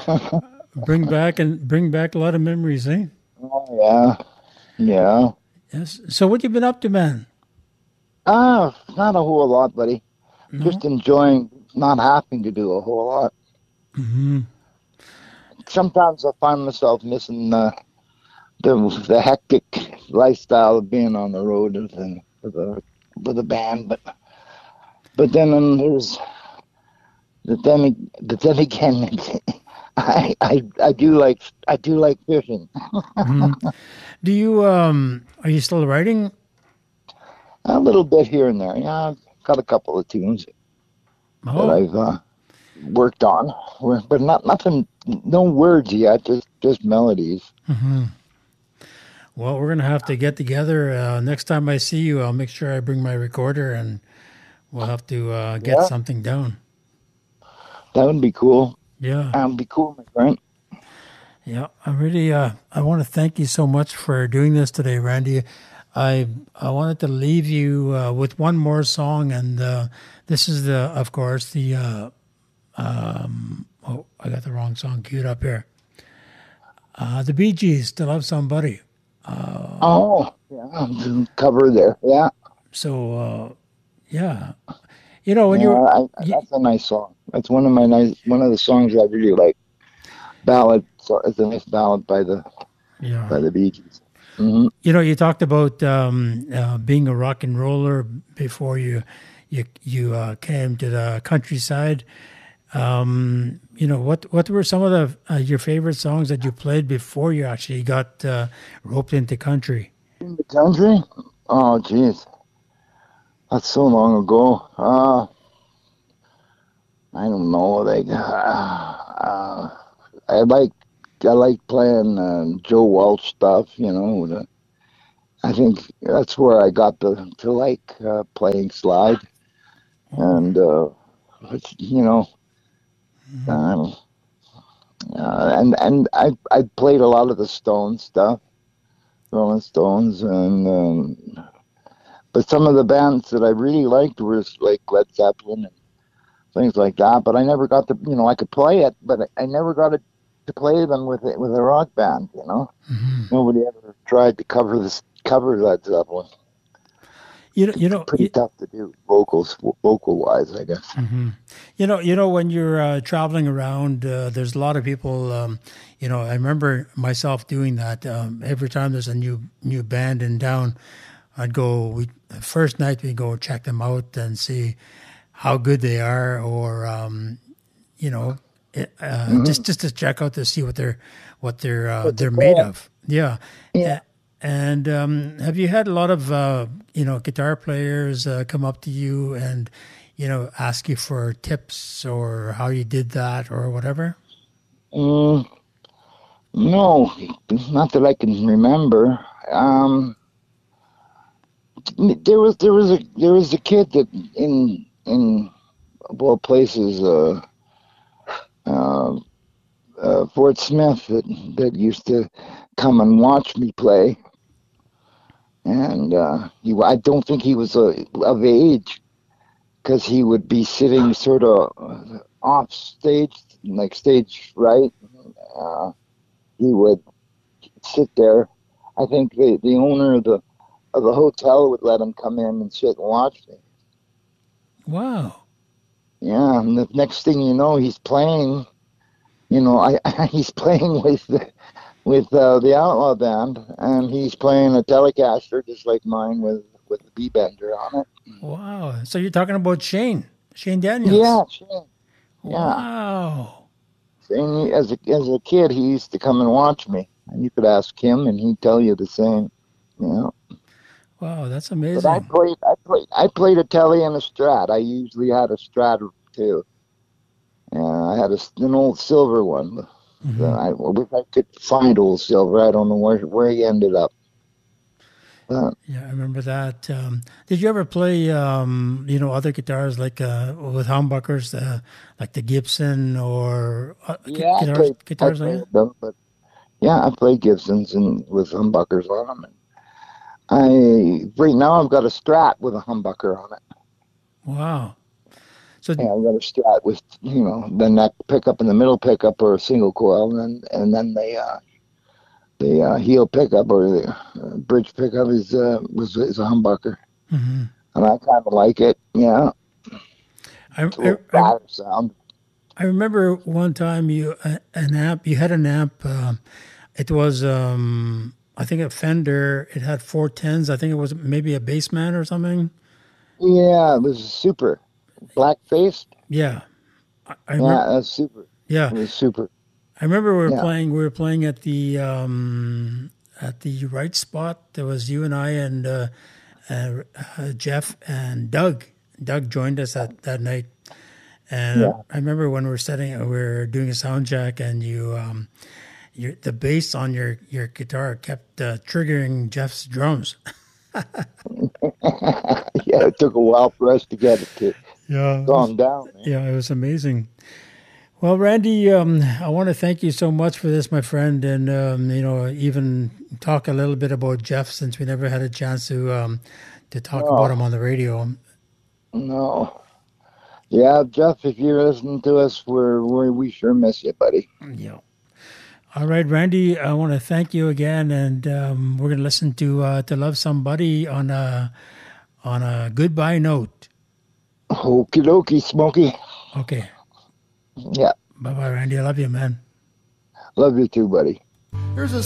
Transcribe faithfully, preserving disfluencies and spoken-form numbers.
Bring back and bring back a lot of memories, eh? Oh, yeah, yeah. Yes. So what you been up to, man? Ah, not a whole lot, buddy. No. Just enjoying not having to do a whole lot. Hmm. Sometimes I find myself missing uh, the the hectic lifestyle of being on the road with a with a, with a band, but but then um, there's but then but then again, I I I do like I do like fishing Hmm. Do you um are you still writing? a little bit here and there. Yeah, I've got a couple of tunes that Oh. I've uh, worked on, but not nothing, no words yet, just just melodies. Hmm. Well, we're gonna have to get together. Uh, next time I see you, I'll make sure I bring my recorder and we'll have to uh, get Yeah, something down. that would be cool. Yeah. That would be cool, my friend. Yeah. I really uh I want to thank you so much for doing this today, Randy. I I wanted to leave you uh, with one more song, and uh, this is the, of course, the uh, um, oh, I got the wrong song queued up here. Uh, the Bee Gees, "To Love Somebody." Oh, yeah, cover there. Yeah, So uh, yeah, you know when yeah, you're, I, I, you, that's a nice song. That's one of my nice, one of the songs I really like. Ballad, so it's a nice ballad by the yeah, by the Bee Gees. Hmm. you know, you talked about um, uh, being a rock and roller before you you you uh, came to the countryside. Um, you know, what what were some of the uh, your favorite songs that you played before you actually got uh, roped into country? In the country? Oh, geez, that's so long ago. Uh, I don't know. Like, uh, uh, I like I like playing uh, Joe Walsh stuff. You know, the, I think that's where I got to to like uh, playing slide, Oh, and uh, it's, you know, mhm. um, uh, and and I I played a lot of the Stones stuff, Rolling Stones, and um, but some of the bands that I really liked were like Led Zeppelin and things like that. But I never got to, you know, I could play it, but I never got to, to play them with it with a rock band. You know, Mhm. nobody ever tried to cover this cover Led Zeppelin. You know, you know, Pretty you, tough to do vocals vocal wise, I guess. mhm. You know, you know, when you're uh, traveling around, uh, there's a lot of people. Um, you know, I remember myself doing that. Um, every time there's a new new band in town, I'd go. We the first night we go check them out and see how good they are, or um, you know, it, uh, just Hmm. just to check out to see what they're what they're uh, What's they're it made called? of. Yeah. Yeah. A- And um, have you had a lot of uh, you know guitar players uh, come up to you and you know ask you for tips or how you did that or whatever? Mm, no, not that I can remember. Um, there was there was a there was a kid that in in of all places, uh, uh, uh, Fort Smith that that used to come and watch me play, and uh, he I don't think he was uh, of age because he would be sitting sort of off stage, like stage right. Uh, he would sit there. I think the the owner of the of the hotel would let him come in and sit and watch me. Wow. Yeah, and the next thing you know, he's playing. You know, I he's playing with the, with uh, the Outlaw Band, and he's playing a Telecaster just like mine with with the B bender on it. Wow. So you're talking about Shane, Shane Daniels. Yeah, sure. Yeah. Wow. And he, as a as a kid, he used to come and watch me, and you could ask him, and he'd tell you the same. You know. Wow, that's But I amazing. played, I played, I played a Tele and a Strat. I usually had a Strat too. Yeah, I had a, an old silver one. The- Hmm. I wish I could find old silver. I don't know where where he ended up. But Yeah, I remember that. Um, did you ever play, um, you know, other guitars like uh, with humbuckers, uh, like the Gibson or uh, gu- yeah, I guitars, played, I guitars like played that? them. But yeah, I played Gibsons and with humbuckers on them. And I right now I've got a Strat with a humbucker on it. Wow. So Yeah, I've got a Strat with, you know, the neck pickup and the middle pickup or a single coil, and and then the uh, the uh, heel pickup or the uh, bridge pickup is uh, was is a humbucker, mhm. and I kind of like it. Yeah, I, it's a I little I fatter sound. I remember one time you uh, an amp. You had an amp. Um, it was um, I think a Fender. It had four tens. I think it was maybe a Bassman or something. Yeah, it was super black faced. Yeah, I, I remember. Yeah, that's super. Yeah, It was super. I remember we were Yeah, playing. We were playing at the um, at the right spot. There was you and I and uh, uh, uh, Jeff and Doug. Doug joined us at that night, and yeah. I remember when we were setting, we were doing a sound check, and you, um, your the bass on your your guitar kept uh, triggering Jeff's drums. Yeah, it took a while for us to get it to Yeah, it was, calm down, man. yeah, it was amazing. Well, Randy, um, I want to thank you so much for this, my friend, and um, you know, even talk a little bit about Jeff since we never had a chance to um, to talk about No, him on the radio. no. Yeah, Jeff, if you're listening to us, we're, we're we sure miss you, buddy. Yeah. All right, Randy, I want to thank you again, and um, we're going to listen to uh, "To Love Somebody" on a on a goodbye note. Okie dokie, Smokey. Okay, Yeah, bye bye, Randy. I love you, man. love you too, buddy. There's a